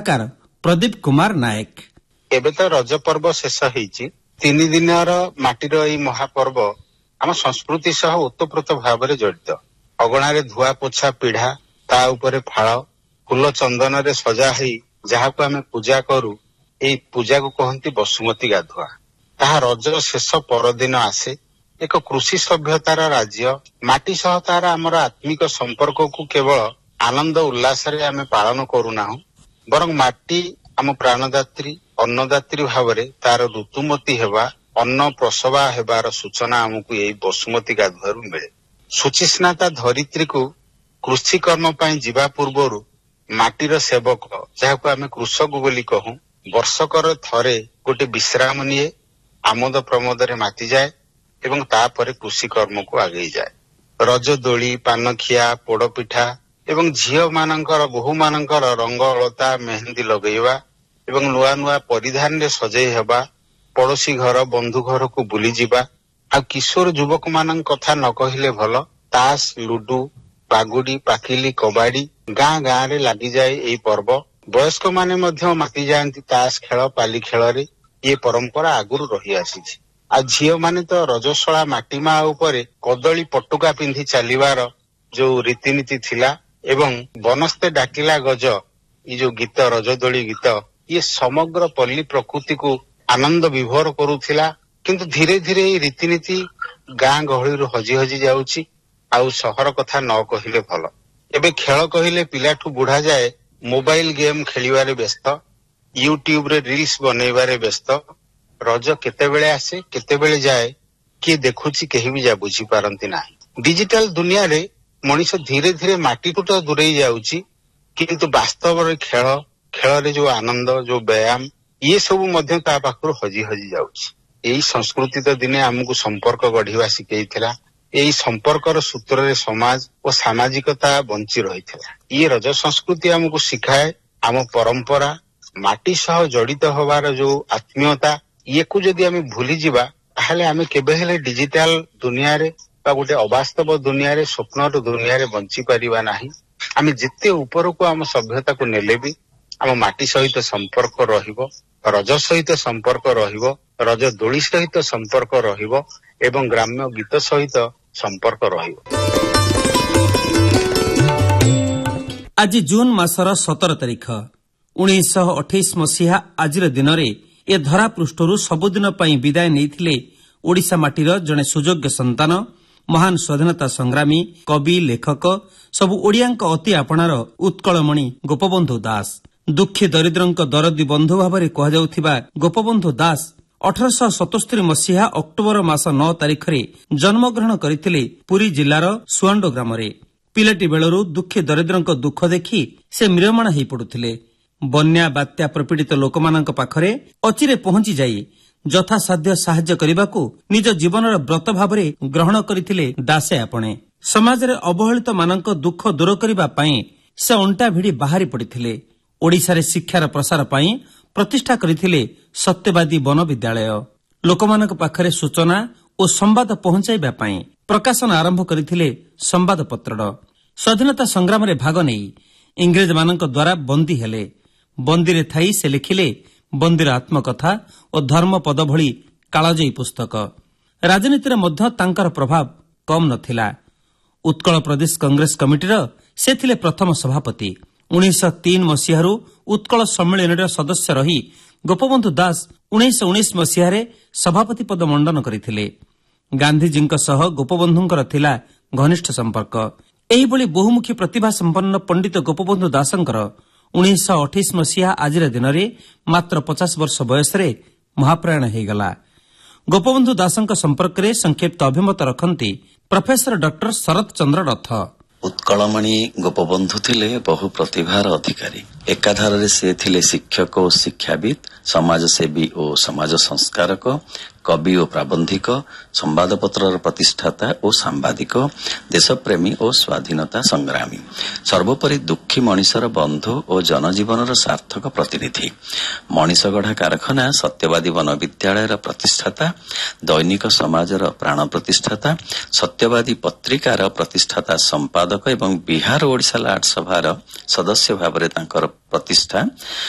କଳାକାର ପ୍ରଦୀପ କୁମାର ନାୟକ। ଏବେ ତ ରଜ ପର୍ବ ଶେଷ ହେଇଛି। 3 ଦିନର ମାଟିର ଏଇ ମହାପର୍ବ ଆମ ସଂସ୍କୃତି ସହ ଓତପ୍ରୋତ ଭାବରେ ଜଡିତ। ଅଗଣାରେ ଧୁଆ ପୋଛା ପିଢା, ତା ଉପରେ ଫାଳ, ଫୁଲ ଚନ୍ଦନରେ ସଜା ହେଇ ଯାହାକୁ ଆମେ ପୂଜା କରୁ, ଏଇ ପୂଜାକୁ କହନ୍ତି ବସୁମତୀ ଗାଧୁଆ। ତାହା ରଜ ଶେଷ ପରଦିନ ଆସେ। ଏକ କୃଷି ସଭ୍ୟତାର ରାଜ୍ୟ ମାଟି ସହ ତାର ଆମର ଆତ୍ମିକ ସମ୍ପର୍କକୁ କେବଳ ଆନନ୍ଦ ଉଲ୍ଲାସରେ ଆମେ ପାଳନ କରୁନାହୁଁ, ବରଂ ମାଟି ଆମ ପ୍ରାଣଦାତ୍ରୀ ଅନ୍ନଦାତ୍ରୀ ଭାବରେ ତାର ଋତୁମତୀ ହେବା, ଅନ୍ନ ପ୍ରସବା ହେବାର ସୂଚନା ଆମକୁ ଏଇ ବସୁମତୀ ଗାଧୁଆରୁ ମିଳେ। ଶୁଚିସ୍ନାତା ଧରିତ୍ରୀକୁ କୃଷି କର୍ମ ପାଇଁ ଯିବା ପୂର୍ବରୁ ମାଟିର ସେବକ, ଯାହାକୁ ଆମେ କୃଷକ ବୋଲି କହୁ, ବର୍ଷକର ଥରେ ଗୋଟେ ବିଶ୍ରାମ ନିଏ, ଆମୋଦ ପ୍ରମୋଦରେ ମାତିଯାଏ ଏବଂ ତାପରେ କୃଷି କର୍ମକୁ ଆଗେଇ ଯାଏ। ରଜ ଦୋଳି, ପାନଖିଆ, ପୋଡପିଠା ଏବଂ ଝିଅ ମାନଙ୍କର ବୋହୂ ମାନଙ୍କର ରଙ୍ଗ ଅଳତା ମେହେନ୍ଦି ଲଗେଇବା ଏବଂ ନୂଆ ନୂଆ ପରିଧାନରେ ସଜେଇ ହେବା, ପଡୋଶୀ ଘର ବନ୍ଧୁ ଘରକୁ ବୁଲିଯିବା, ଆଉ କିଶୋର ଯୁବକ ମାନଙ୍କ କଥା ନ କହିଲେ ଭଲ, ତାସ, ଲୁଡୁ, ବାଗୁଡି, ପାକିଲି, କବାଡି ଗାଁ ଗାଁରେ ଲାଗିଯାଏ ଏଇ ପର୍ବ। ବୟସ୍କ ମାନେ ମଧ୍ୟ ମାତି ଯାଆନ୍ତି ତାସ ଖେଳ, ପାଲି ଖେଳରେ। ଇଏ ପରମ୍ପରା ଆଗରୁ ରହି ଆସିଛି। ଆଉ ଝିଅ ମାନେ ତ ରଜଶଳା ମାଟି ମା ଉପରେ କଦଳୀ ପଟୁକା ପିନ୍ଧି ଚାଲିବାର ଯୋଉ ରୀତିନୀତି ଥିଲା ଏବଂ ବନସ୍ତେ ଡାକିଲା ଗଜ, ଏଇ ଯୋଉ ଗୀତ, ରଜଦୋଳି ଗୀତ, ଇଏ ସମଗ୍ର ପଲ୍ଲୀ ପ୍ରକୃତିକୁ ଆନନ୍ଦ ବିଭୋର କରୁଥିଲା। କିନ୍ତୁ ଧୀରେ ଧୀରେ ଏଇ ରୀତିନୀତି ଗାଁ ଗହଳିରୁ ହଜି ହଜି ଯାଉଛି। ଆଉ ସହର କଥା ନ କହିଲେ ଭଲ। ଏବେ ଖେଳ କହିଲେ ପିଲାଠୁ ବୁଢା ଯାଏ ମୋବାଇଲ ଗେମ୍ ଖେଳିବାରେ ବ୍ୟସ୍ତ, ୟୁଟ୍ୟୁବରେ ରିଲ୍ସ ବନେଇବାରେ ବ୍ୟସ୍ତ। ରଜ କେତେବେଳେ ଆସେ କେତେବେଳେ ଯାଏ କିଏ ଦେଖୁଛି କେହି ବି ବୁଝିପାରନ୍ତି ନାହିଁ। ଡିଜିଟାଲ ଦୁନିଆରେ ମଣିଷ ଧୀରେ ଧୀରେ ମାଟିଠୁ ତ ଦୂରେଇ ଯାଉଛି, କିନ୍ତୁ ବାସ୍ତବରେ ଖେଳରେ ଯୋଉ ଆନନ୍ଦ, ଯୋଉ ବ୍ୟାୟାମ, ଇଏ ସବୁ ମଧ୍ୟ ତା ପାଖରୁ ହଜି ହଜି ଯାଉଛି। ଏଇ ସଂସ୍କୃତି ତ ଦିନେ ଆମକୁ ସମ୍ପର୍କ ଗଢିବା ଶିଖେଇଥିଲା। ଏଇ ସମ୍ପର୍କର ସୂତ୍ରରେ ସମାଜ ଓ ସାମାଜିକତା ବଞ୍ଚି ରହିଥିଲା। ଇଏ ରଜ ସଂସ୍କୃତି ଆମକୁ ଶିଖାଏ ଆମ ପରମ୍ପରା, ମାଟି ସହ ଜଡିତ ହବାର ଯୋଉ ଆତ୍ମୀୟତା, ଇଏକୁ ଯଦି ଆମେ ଭୁଲିଯିବା ତାହେଲେ ଆମେ କେବେ ହେଲେ ଡିଜିଟାଲ ଦୁନିଆରେ ବା ଗୋଟେ ଅବାସ୍ତବ ଦୁନିଆରେ, ସ୍ୱପ୍ନର ଦୁନିଆରେ ବଞ୍ଚି ପାରିବା ନାହିଁ। ଆମେ ଯେତେ ଉପରକୁ ଆମ ସଭ୍ୟତାକୁ ନେଲେ ବି ଆମ ମାଟି ସହିତ ସମ୍ପର୍କ ରହିବ, ରଜ ସହିତ ସମ୍ପର୍କ ରହିବ, ରଜ ଦୋଳି ସହିତ ସମ୍ପର୍କ ରହିବ ଏବଂ ଗ୍ରାମ୍ୟ ଗୀତ ସହିତ ସମ୍ପର୍କ ରହିବ। ଆଜି ଜୁନ୍ ମାସର 17 ତାରିଖ 1928 ମସିହା। ଆଜିର ଦିନରେ ଏ ଧରାପୃଷ୍ଠରୁ ସବୁଦିନ ପାଇଁ ବିଦାୟ ନେଇଥିଲେ ଓଡ଼ିଶା ମାଟିର ଜଣେ ସୁଯୋଗ୍ୟ ସନ୍ତାନ, ମହାନ ସ୍ୱାଧୀନତା ସଂଗ୍ରାମୀ, କବି, ଲେଖକ, ସବୁ ଓଡ଼ିଆଙ୍କ ଅତି ଆପଣାର ଉତ୍କଳମଣି ଗୋପବନ୍ଧୁ ଦାସ। ଦୁଃଖୀ ଦରିଦ୍ରଙ୍କ ଦରଦୀ ବନ୍ଧୁ ଭାବରେ କୁହାଯାଉଥିବା ଗୋପବନ୍ଧୁ ଦାସ 1877 ମସିହା ଅକ୍ଟୋବର ମାସ 9 ତାରିଖରେ ଜନ୍ମଗ୍ରହଣ କରିଥିଲେ ପୁରୀ ଜିଲ୍ଲାର ସୁଆଣ୍ଡୋ ଗ୍ରାମରେ। ପିଲାଟି ବେଳରୁ ଦୁଃଖୀ ଦରିଦ୍ରଙ୍କ ଦୁଃଖ ଦେଖି ସେ ମ୍ରିୟମାଣ ହୋଇ ପଡୁଥିଲେ। ବନ୍ୟା ବାତ୍ୟା ପ୍ରପୀଡ଼ିତ ଲୋକମାନଙ୍କ ପାଖରେ ଅଚିରେ ପହଞ୍ଚି ଯାଇ ଯଥାସାଧ୍ୟ ସାହାଯ୍ୟ କରିବାକୁ ନିଜ ଜୀବନର ବ୍ରତ ଭାବରେ ଗ୍ରହଣ କରିଥିଲେ ଦାସେ ଆପଣାଏ। ସମାଜରେ ଅବହେଳିତ ମାନଙ୍କ ଦୁଃଖ ଦୂର କରିବା ପାଇଁ ସେ ଅଣ୍ଟା ଭିଡ଼ି ବାହାରି ପଡ଼ିଥିଲେ। ଓଡ଼ିଶାରେ ଶିକ୍ଷାର ପ୍ରସାର ପାଇଁ ପ୍ରତିଷ୍ଠା କରିଥିଲେ ସତ୍ୟବାଦୀ ବନ ବିଦ୍ୟାଳୟ। ଲୋକମାନଙ୍କ ପାଖରେ ସୂଚନା ଓ ସମ୍ବାଦ ପହଞ୍ଚାଇବା ପାଇଁ ପ୍ରକାଶନ ଆରମ୍ଭ କରିଥିଲେ ସମ୍ବାଦପତ୍ରର। ସ୍ୱାଧୀନତା ସଂଗ୍ରାମରେ ଭାଗ ନେଇ ଇଂରେଜମାନଙ୍କ ଦ୍ୱାରା ବନ୍ଦୀ ହେଲେ। ବନ୍ଦୀରେ ଥାଇ ସେ ଲେଖିଲେ ବନ୍ଦୀର ଆତ୍ମକଥା ଓ ଧର୍ମପଦ ଭଳି କାଳଜୟୀ ପୁସ୍ତକ। ରାଜନୀତିରେ ମଧ୍ୟ ତାଙ୍କର ପ୍ରଭାବ କମ୍ ନଥିଲା। ଉତ୍କଳ ପ୍ରଦେଶ କଂଗ୍ରେସ କମିଟିର ସେ ଥିଲେ ପ୍ରଥମ ସଭାପତି। 1903 ମସିହାରୁ ଉତ୍କଳ ସମ୍ମିଳନୀର ସଦସ୍ୟ ରହି ଗୋପବନ୍ଧୁ ଦାସ 1919 ମସିହାରେ ସଭାପତି ପଦ ମଣ୍ଡନ କରିଥିଲେ। ଗାନ୍ଧିଜୀଙ୍କ ସହ ଗୋପବନ୍ଧୁଙ୍କର ଥିଲା ଘନିଷ୍ଠ ସମ୍ପର୍କ। ଏହିଭଳି ବହୁମୁଖୀ ପ୍ରତିଭା ସମ୍ପନ୍ନ ପଣ୍ଡିତ ଗୋପବନ୍ଧୁ ଦାସଙ୍କର 1928 ମସିହା ଆଜିର ଦିନରେ ମାତ୍ର 50 ବର୍ଷ ବୟସରେ ମହାପ୍ରୟାଣ ହୋଇଗଲା। ଗୋପବନ୍ଧୁ ଦାସଙ୍କ ସମ୍ପର୍କରେ ସଂକ୍ଷିପ୍ତ ଅଭିମତ ରଖନ୍ତି ପ୍ରଫେସର ଡକ୍ଟର ଶରତ ଚନ୍ଦ୍ର ରଥ। ଉତ୍କଳମଣି ଗୋପବନ୍ଧୁ ଥିଲେ ବହୁ ପ୍ରତିଭାର ଅଧିକାରୀ। ଏକାଧାରରେ ସେ ଥିଲେ ଶିକ୍ଷକ ଓ ଶିକ୍ଷାବିତ୍, ସମାଜସେବୀ ଓ ସମାଜ ସଂସ୍କାରକ, କବି ଓ ପ୍ରାବନ୍ଧିକ, ସମ୍ବାଦପତ୍ରର ପ୍ରତିଷ୍ଠାତା ଓ ସାମ୍ବାଦିକ, ଦେଶପ୍ରେମୀ ଓ ସ୍ୱାଧୀନତା ସଂଗ୍ରାମୀ। ସର୍ବୋପରି ଦୁଃଖୀ ମଣିଷର ବନ୍ଧୁ ଓ ଜନଜୀବନର ସାର୍ଥକ ପ୍ରତିନିଧି। ମଣିଷଗଢ଼ା କାରଖାନା, ସତ୍ୟବାଦୀ ବନ ବିଦ୍ୟାଳୟର ପ୍ରତିଷ୍ଠାତା, ଦୈନିକ ସମାଜର ପ୍ରାଣ ପ୍ରତିଷ୍ଠାତା, ସତ୍ୟବାଦୀ ପତ୍ରିକାର ପ୍ରତିଷ୍ଠାତା ସମ୍ପାଦକ ଏବଂ ବିହାର ଓଡ଼ିଶା ଲାଟ ସଭାର ସଦସ୍ୟ ଭାବରେ ତାଙ୍କର ପ୍ରତିଷ୍ଠା